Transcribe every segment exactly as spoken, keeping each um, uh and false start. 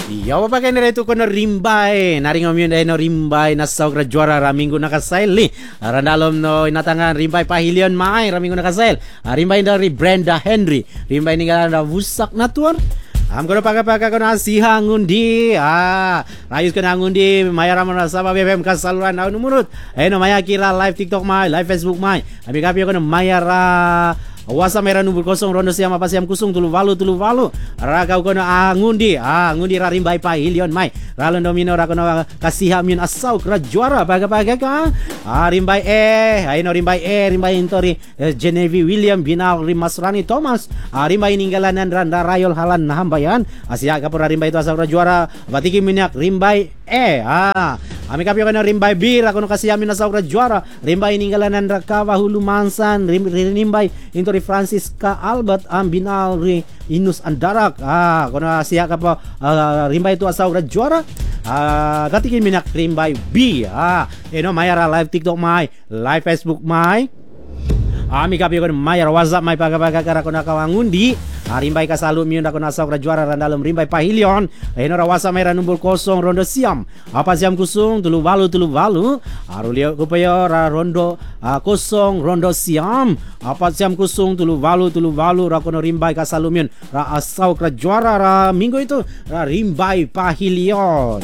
Iya, pakai nilai itu kono rimbay. Naring omyun dahil no rimbay na sa juara raminggo nakasail li. Randalom no inatangan rimbay pahilion maay raminggo nakasail. Rimbay dari Brenda Henry. Rimbay ninggalan na wusak na tuan. Am kono pakai-pakai kono asiha ngundi. Ah, rayus kono ngundi maya ramon sama B B M kasaluran na numurut. Eh no maya kira live TikTok mai, live Facebook mai. Abi kapi kono maya ra Wasa merah nubur kosong rondo siam apa siam kusung tulu walu tulu walu rakau kono ah ngundi ah ngundi rarimbai pahilion mai ralon domino rakono kasih amin asau kera juara paga-paga ka ah rimbai eh aino rimbai eh rimbai intori eh, Genevieve William Binal Rimasrani Thomas ah rimbai ninggalanan randa rayol halan nahambayan asia kapura rimbai itu asau kera juara batiki minyak rimbai eh ah Ami kapi kono rimbai bir kono kasih amin asau kera juara rimbai ninggalanan rakawa hulu mansan rim, rimbai intori Francisca Albert Ambinal ri Inus Andarak ah kono siya ka po uh, rimbai itu asau kera juara ah gatikin minyak rimbai B ah eno mayara live TikTok mai live Facebook mai ami kapi kono mayara WhatsApp mai paga-paga kara kono kawangundi rimbai kasalu miun ako nasa kra juara randalom rimbai pahilion eno rawasa may ranumbol kosong rondo siam apa siam kusung tulu walu tulu walu arulio kupayo ra rondo uh, kosong rondo siam apa siam kusung tulu walu tulu walu rakono rimbai kasalu miun ra asau kra juara ra minggu itu ra rimbai pahilion.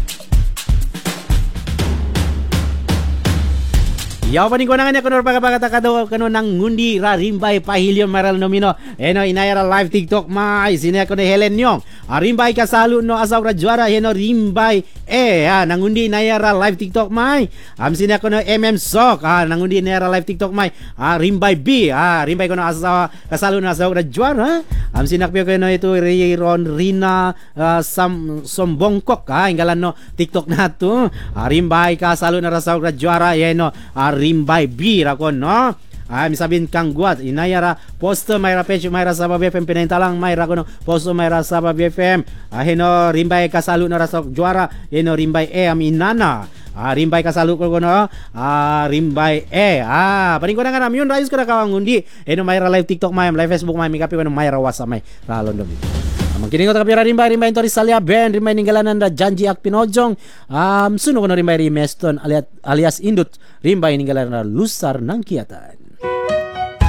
Ya paning konangan ya kono paga-paga takado kono nang ngundi ra rimbai pahilion maral nomino eno inayara live TikTok mai sini kono Helen Nyong rimbai kasalu no asaw ra juara eno rimbai eh ha nangundi inayara live TikTok mai am sini kono M M Sok ah nangundi inayara live TikTok mai ah rimbai B ah rimbai kono asaw kasalu no asaw ra juara am sini kono itu Ron Rina uh, Sam Sombongkok ah inggalan no TikTok na tu rimbai kasalu no asaw ra juara eno rimbai B rakon no ay misabin kang guat inayara poster mayra page mayra saba B F M pinentalang mayra kono poster mayra saba B F M aheno rimbai kasalu na rasok juara eno rimbai E am inana ah rimbai kasalu kono ah rimbai E ah paling kono kana miun rayus kada kawangundi eno mayra live TikTok may live Facebook may mikapi kono mayra WhatsApp may ralon dom Mungkin ko kapira rimba rimba intori salia band rimba ninggalanan da janji ak pinojong um suno kono rimba rimeston alias alias indut rimba ninggalanan lusar nang kiatan.